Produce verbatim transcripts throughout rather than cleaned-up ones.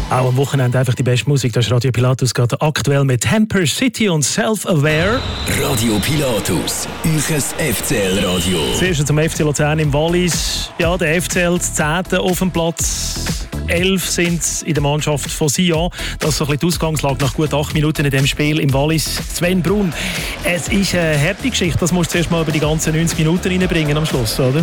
Auch am Wochenende einfach die beste Musik. Das ist Radio Pilatus gerade aktuell mit Hamper City und Self-Aware. Radio Pilatus, euches F C L-Radio. Zuerst zum F C Luzern im Wallis. Ja, der F C L, zehnte auf dem Platz. Elf sind in der Mannschaft von Sion. Das ist so ein bisschen die Ausgangslage nach gut acht Minuten in dem Spiel im Wallis. Sven Brun, es ist eine harte Geschichte. Das musst du zuerst mal über die ganzen neunzig Minuten reinbringen am Schluss, oder?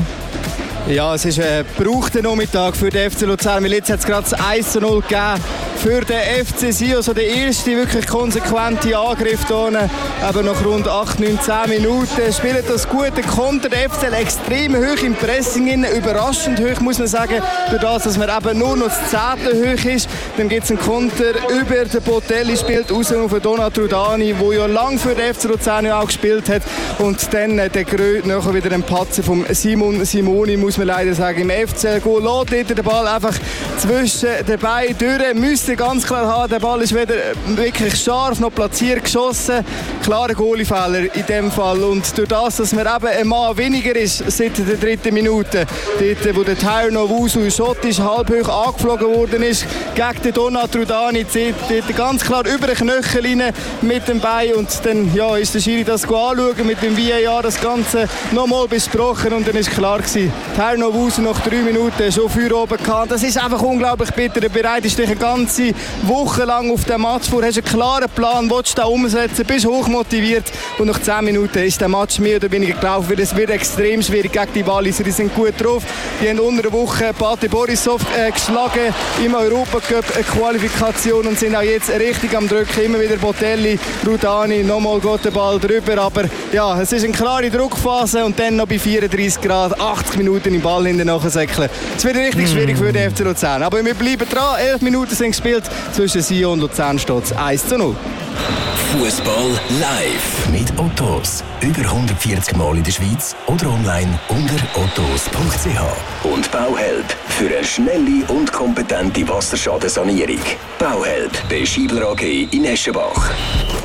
Ja, es ist ein gebrauchter Nachmittag für den F C Luzern. Weil jetzt hat es gerade das eins zu null gegeben für den F C Sion. Also der erste wirklich konsequente Angriff hier. Aber nach rund acht, neun, zehn Minuten spielt das gute Konter. Der F C L extrem hoch im Pressing. Überraschend hoch, muss man sagen. Durch das, dass man eben nur noch das zehnte hoch ist. Dann gibt es einen Konter über den Botelli, spielt raus auf den Donat Rudani, der ja lange für den F C Luzern auch gespielt hat. Und dann der Gröt nachher wieder ein Patzer von Simon Simoni, muss man leider sagen, im F C L-Goal. Lässt den Ball einfach zwischen den Beinen durch. Müsste ganz klar haben, der Ball ist wieder wirklich scharf noch platziert geschossen. Klarer Goalie-Fehler in dem Fall. Und durch das, dass man eben ein Mann weniger ist seit der dritten Minute, dort, wo der Tyrone Wusu schottisch halb hoch angeflogen worden ist, gegen den Donat Rudani, dort ganz klar über den Knöchel rein mit dem Bein. Und dann ja, ist der Schiri das anschauen, mit dem V A R das Ganze nochmal besprochen und dann ist klar gewesen, Tyrone Wusu nach drei Minuten schon Feuer oben gehabt. Das ist einfach unglaublich bitter. Du bereitest dich eine ganze Woche lang auf den Match vor, hast einen klaren Plan, willst den umsetzen, bist hochmotiviert und nach zehn Minuten ist der Match mehr oder weniger gelaufen. Es wird extrem schwierig gegen die Walliser, die sind gut drauf. Die haben unter der Woche Bate Borisov äh, geschlagen im Europacup Qualifikation und sind auch jetzt richtig am Drücken. Immer wieder Botelli, Rudani, nochmal geht der Ball drüber. Aber ja, es ist eine klare Druckphase und dann noch bei vierunddreißig Grad, achtzig Minuten im Ball hinten nachsäckeln. Es wird richtig schwierig für den F C Luzern. Aber wir bleiben dran. elf Minuten sind gespielt. Zwischen Sion und Luzern steht es eins zu null. Fußball live mit Ottos. Über hundertvierzig Mal in der Schweiz oder online unter ottos punkt c h. Und Bauhelp für eine schnelle und kompetente Wasserschadensanierung. Bauhelp bei Schiebler A G in Eschenbach.